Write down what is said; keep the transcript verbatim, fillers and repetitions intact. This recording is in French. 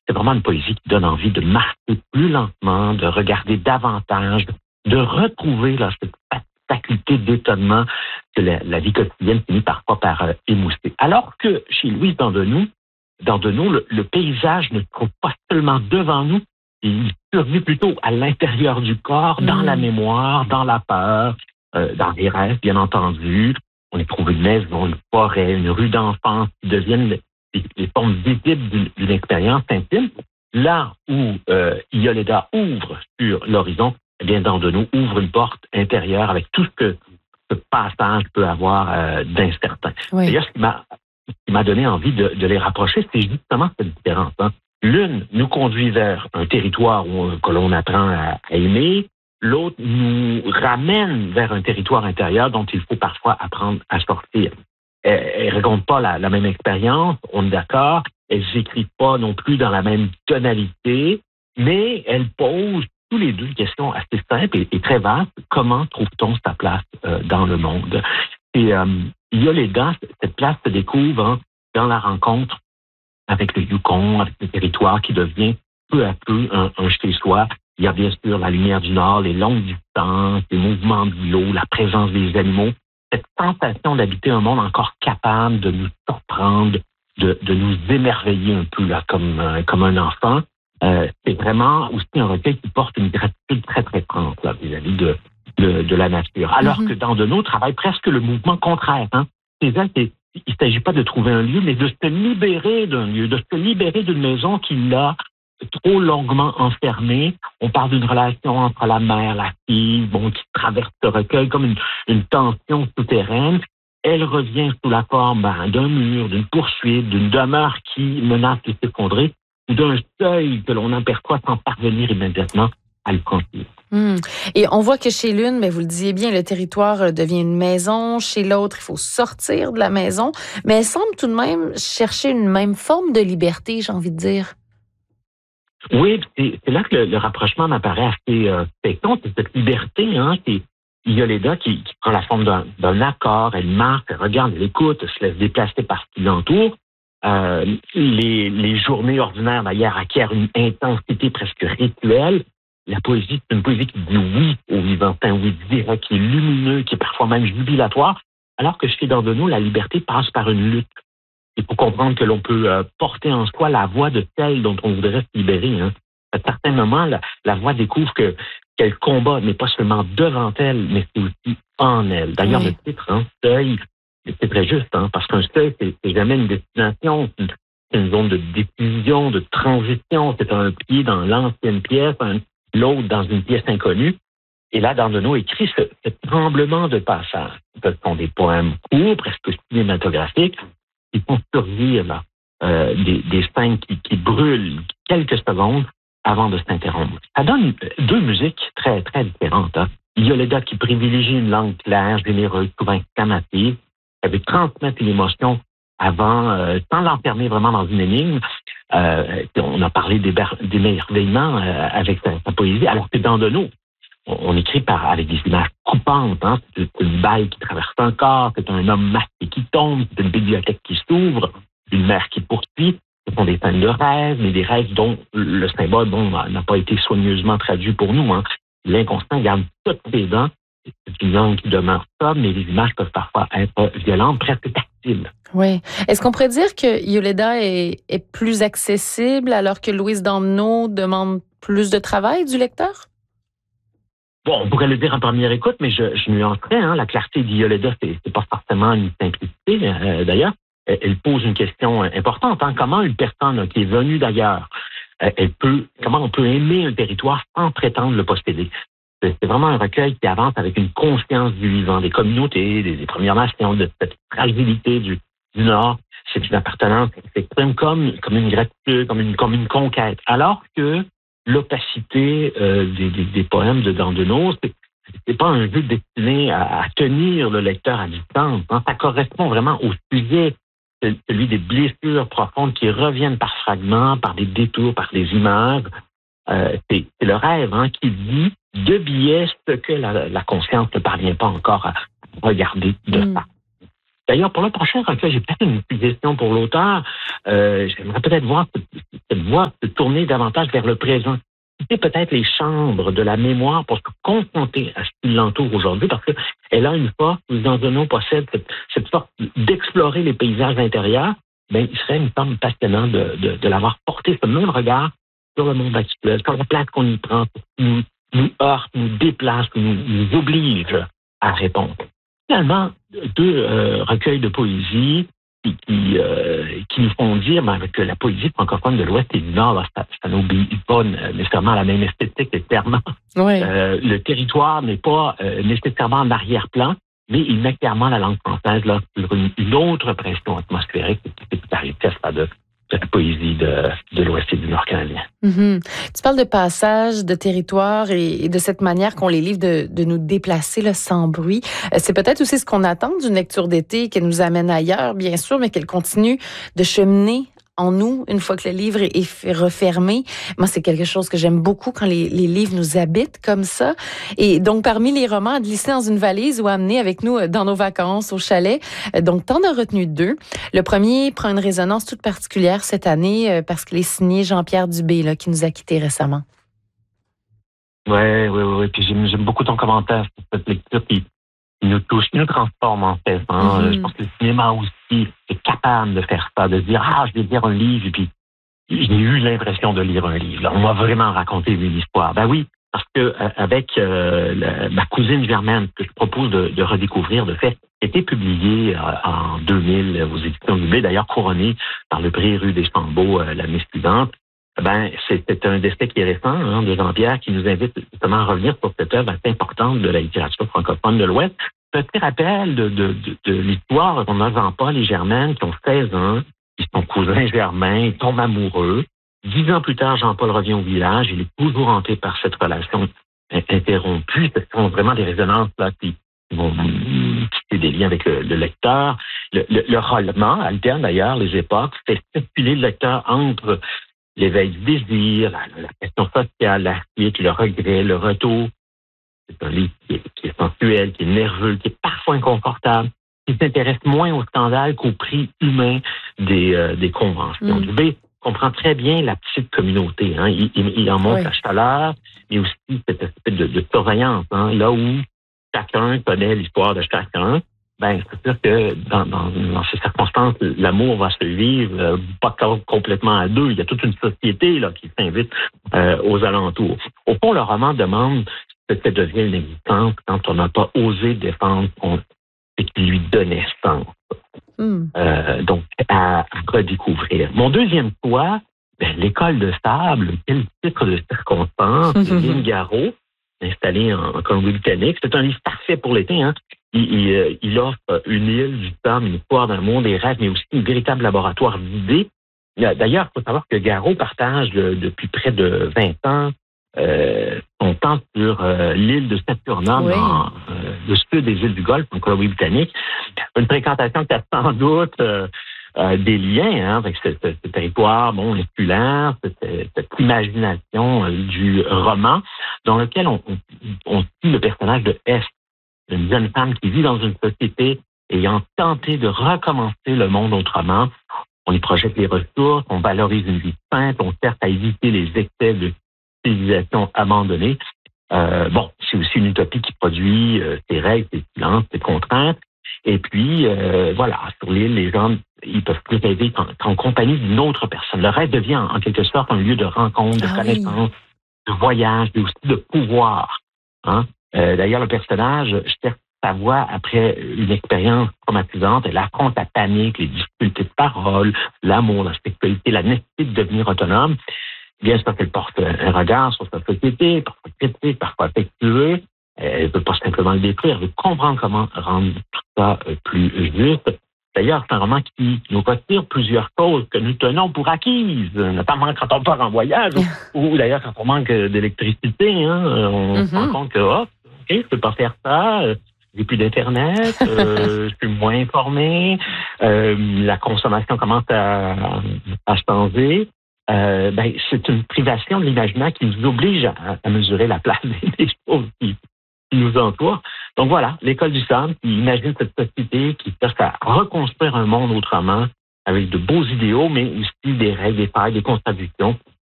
c'est vraiment une poésie qui donne envie de marcher plus lentement, de regarder davantage, de retrouver là, cette faculté d'étonnement que la, la vie quotidienne finit parfois par euh, émousser. Alors que chez Louise Dandonneau, Dandonneau le, le paysage ne se trouve pas seulement devant nous, il survit plutôt à l'intérieur du corps, dans mmh. la mémoire, dans la peur, euh, dans les rêves, bien entendu. On y trouve une maison, une forêt, une rue d'enfance qui deviennent les, les formes visibles d'une, d'une expérience intime. Là où euh, Yoleda ouvre sur l'horizon, eh bien, Dandonneau ouvre une porte intérieure avec tout ce que ce passage peut avoir euh, d'incertain. Oui. D'ailleurs, ce qui m'a, ce qui m'a donné envie de, de les rapprocher, c'est justement cette différence. Hein. L'une nous conduit vers un territoire où, que l'on apprend à, à aimer. L'autre nous ramène vers un territoire intérieur dont il faut parfois apprendre à sortir. Elles ne racontent pas la, la même expérience, on est d'accord. Elles n'écrivent pas non plus dans la même tonalité, mais elles posent tous les deux une question assez simple et, et très vaste. Comment trouve-t-on sa place euh, dans le monde? Et euh, Yoleda, cette place se découvre hein, dans la rencontre avec le Yukon, avec le territoire qui devient peu à peu un, un chez-soi. Il y a bien sûr la lumière du Nord, les longues distances, les mouvements de l'eau, la présence des animaux. Cette sensation d'habiter un monde encore capable de nous surprendre, de, de nous émerveiller un peu là, comme, euh, comme un enfant. Euh, c'est vraiment aussi un recueil qui porte une gratitude très, très franche là, vis-à-vis de, de, de la nature. Alors mm-hmm. que Dandonneau travaille presque le mouvement contraire. Hein. C'est-à-dire qu'il ne s'agit pas de trouver un lieu, mais de se libérer d'un lieu, de se libérer d'une maison qui l'a trop longuement enfermée. On parle d'une relation entre la mère, la fille, bon, qui traverse ce recueil comme une, une tension souterraine. Elle revient sous la forme ben, d'un mur, d'une poursuite, d'une demeure qui menace de s'effondrer, ou d'un seuil que l'on aperçoit sans parvenir immédiatement à le franchir. Mmh. Et on voit que chez l'une, mais vous le disiez bien, le territoire devient une maison. Chez l'autre, il faut sortir de la maison. Mais elle semble tout de même chercher une même forme de liberté, j'ai envie de dire. Oui, c'est, c'est là que le, le rapprochement m'apparaît assez euh, fécond. C'est cette liberté, hein, c'est Yoleda qui, qui prend la forme d'un, d'un accord. Elle marche, elle regarde, elle écoute, elle se laisse déplacer par ce qui l'entoure. Euh, les, les journées ordinaires, d'ailleurs, acquièrent une intensité presque rituelle. La poésie, c'est une poésie qui dit oui au vivant, un oui direct, qui est lumineux, qui est parfois même jubilatoire, alors que chez Dandonneau, la liberté passe par une lutte. Il faut comprendre que l'on peut euh, porter en soi la voix de celle dont on voudrait se libérer. Hein. À certains moments, la, la voix découvre que qu'elle combat n'est pas seulement devant elle, mais c'est aussi en elle. D'ailleurs, oui. Le titre, hein, seuil, c'est très juste, hein, parce qu'un seuil, c'est, c'est jamais une destination, c'est une, c'est une zone de décision, de transition. C'est un pied dans l'ancienne pièce, un, l'autre dans une pièce inconnue. Et là, Dandonneau écrit ce, ce tremblement de passage. Ce sont des poèmes courts, presque cinématographiques, qui font survivre là, euh, des, des scènes qui, qui brûlent quelques secondes avant de s'interrompre. Ça donne deux musiques très, très différentes. Hein. Yoleda qui privilégie une langue claire, généreuse, souvent exclamative, elle veut transmettre l'émotion avant, euh, sans l'enfermer vraiment dans une énigme. Euh, on a parlé d'émerveillement euh, avec sa, sa poésie, alors que Dandonneau, on, on écrit par, avec des images coupantes. Hein. C'est une balle qui traverse un corps, c'est un homme masqué qui tombe, c'est une bibliothèque qui s'ouvre, une mère qui poursuit. Ce sont des scènes de rêves, mais des rêves dont le symbole bon, n'a pas été soigneusement traduit pour nous. Hein. L'inconscient garde toutes ses dents. C'est une langue qui demeure sobre, mais les images peuvent parfois être violentes, presque tactiles. Oui. Est-ce qu'on pourrait dire que Yoleda est, est plus accessible alors que Louise Dandonneau demande plus de travail du lecteur? Bon, on pourrait le dire en première écoute, mais je, je nuancerais. Hein, la clarté d'Yoleda, c'est, c'est pas forcément une simplicité. Euh, d'ailleurs, elle pose une question importante. Hein, comment une personne qui est venue d'ailleurs, elle peut, comment on peut aimer un territoire sans prétendre le posséder? C'est vraiment un recueil qui avance avec une conscience du vivant, des communautés, des, des Premières Nations, de cette fragilité du, du Nord. C'est une appartenance qui s'exprime comme, comme une gratitude, comme une, comme une conquête. Alors que l'opacité euh, des, des, des poèmes de Dandonneau, c'est, c'est pas un jeu destiné à, à tenir le lecteur à distance. Hein. Ça correspond vraiment au sujet, celui des blessures profondes qui reviennent par fragments, par des détours, par des images. Euh, c'est, c'est le rêve hein, qui dit de biais ce que la, la conscience ne parvient pas encore à regarder de mmh. ça. D'ailleurs, pour le prochain recueil, j'ai peut-être une suggestion pour l'auteur. Euh, j'aimerais peut-être voir cette voix se tourner davantage vers le présent. Quitter peut-être les chambres de la mémoire pour se confronter à ce qui l'entoure aujourd'hui, parce qu'elle a une force, Suzanne Zenot possède cette, cette force d'explorer les paysages intérieurs. Ben, il serait, une forme passionnant de, de, de l'avoir porté ce même regard sur le monde actuel, sur la place qu'on y prend, nous, nous heurte, nous déplace, nous, nous oblige à répondre. Finalement, deux euh, recueils de poésie qui, qui, euh, qui nous font dire ben, que la poésie francophone de l'Ouest et du Nord, là, ça, ça n'obéit pas nécessairement à la même esthétique, clairement. Oui. Euh, le territoire n'est pas euh, nécessairement en arrière-plan, mais il met clairement la langue française là, sur une, une autre pression atmosphérique qui est la richesse de la poésie de, de l'Ouest et du Nord canadien. Mm-hmm. Tu parles de passage, de territoire et, et de cette manière qu'ont les livres de, de nous déplacer là, sans bruit. Euh, c'est peut-être aussi ce qu'on attend d'une lecture d'été, qu'elle nous amène ailleurs, bien sûr, mais qu'elle continue de cheminer en nous une fois que le livre est refermé. Moi, c'est quelque chose que j'aime beaucoup quand les, les livres nous habitent comme ça. Et donc, parmi les romans à glisser dans une valise ou à amener avec nous dans nos vacances au chalet, donc t'en as retenu deux. Le premier prend une résonance toute particulière cette année parce qu'il est signé Jean-Pierre Dubé, là, qui nous a quittés récemment. Oui, oui, oui. Puis j'aime, j'aime beaucoup ton commentaire sur cette lecture qui qui nous touche, qui nous transforme en fait. Hein. Mm-hmm. Je pense que le cinéma aussi est capable de faire ça, de dire « Ah, je vais lire un livre » et puis j'ai eu l'impression de lire un livre. Là, on m'a vraiment raconté une histoire. Ben oui, parce que euh, avec euh, la, ma cousine Germaine, que je propose de, de redécouvrir, de fait, était publiée euh, en deux mille aux éditions Dubé, d'ailleurs couronnée par le prix Rue des Chambeaux euh, l'année suivante. Ben, c'était un décès qui est récent, hein, de Jean-Pierre, qui nous invite justement à revenir sur cette œuvre assez importante de la littérature francophone de l'Ouest. Petit rappel de, de, de, de l'histoire, on a Jean-Paul et Germaine qui ont seize ans, ils sont cousins germains, ils tombent amoureux. Dix ans plus tard, Jean-Paul revient au village, il est toujours hanté par cette relation interrompue. Ce sont vraiment des résonances là qui vont tisser des liens avec le, le lecteur. Le, le, le roman alterne d'ailleurs les époques, fait circuler le lecteur entre l'éveil du désir, la, la question sociale, la fuite, le regret, le retour. C'est un livre qui est, qui est sensuel, qui est nerveux, qui est parfois inconfortable, qui s'intéresse moins au scandale qu'au prix humain des, euh, des conventions. Mm. Dubé comprend très bien la petite communauté. Hein. Il, il, il en montre oui. la chaleur, mais aussi cette espèce de, de surveillance. Hein. Là où chacun connaît l'histoire de chacun, ben, c'est sûr que dans, dans, dans ces circonstances, l'amour va se vivre euh, pas complètement à deux. Il y a toute une société là qui s'invite euh, aux alentours. Au fond, le roman demande ce que devient une existence quand on n'a pas osé défendre ce qui lui donnait sens. Mm. Euh, donc, à, à redécouvrir. Mon deuxième choix, ben, L'école de sable, quel titre de circonstance, Lynn Garreau, installé en, en Colombie-Britannique. C'est un livre parfait pour l'été, hein. Il, il, il offre une île, du temps, une histoire d'un monde, des rêves, mais aussi un véritable laboratoire d'idées. D'ailleurs, il faut savoir que Garreau partage euh, depuis près de vingt ans euh, son temps sur euh, l'île de Saturnin, oui. dans euh, le sud des îles du Golfe, en Colombie-Britannique. Une fréquentation qui a sans doute euh, euh, des liens hein, avec ce, ce, ce territoire bon, insulaire, cette, cette imagination euh, du roman, dans lequel on, on, on suit le personnage de S, une jeune femme qui vit dans une société ayant tenté de recommencer le monde autrement. On y projette les ressources, on valorise une vie simple, on cherche à éviter les excès de civilisation abandonnée. Euh, bon, c'est aussi une utopie qui produit euh, ses règles, ses silences, ses contraintes. Et puis, euh, voilà, sur l'île, les gens, ils peuvent plus rêver qu'en, qu'en compagnie d'une autre personne. Le rêve devient en, en quelque sorte un lieu de rencontre, de ah connaissance, oui. de voyage, mais aussi de pouvoir. Hein? Euh, d'ailleurs, le personnage cherche sa voie après une expérience traumatisante. Elle affronte la panique, les difficultés de parole, l'amour, la sexualité, la nécessité de devenir autonome. Bien sûr qu'elle porte un regard sur sa société, parfois critique, parfois affectueux. Elle ne veut pas simplement le détruire, elle veut comprendre comment rendre tout ça plus juste. D'ailleurs, c'est un roman qui nous retire plusieurs choses que nous tenons pour acquises, notamment quand on part en voyage ou, ou d'ailleurs quand on manque d'électricité. Hein, on mm-hmm. se rend compte que, oh, OK, je peux pas faire ça, j'ai plus d'Internet, euh, je suis moins informé, euh, la consommation commence à, à changer. Euh, ben, c'est une privation de l'imaginaire qui nous oblige à, à mesurer la place des choses qui, qui nous entourent. Donc voilà, l'école du sable qui imagine cette société qui cherche à reconstruire un monde autrement, avec de beaux idéaux, mais aussi des règles, des failles, des contradictions.